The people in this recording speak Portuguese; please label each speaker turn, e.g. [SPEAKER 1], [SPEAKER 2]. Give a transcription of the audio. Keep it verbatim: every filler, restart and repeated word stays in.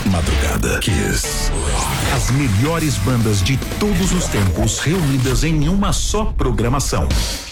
[SPEAKER 1] Madrugada Kiss. As melhores bandas de todos os tempos reunidas em uma só programação.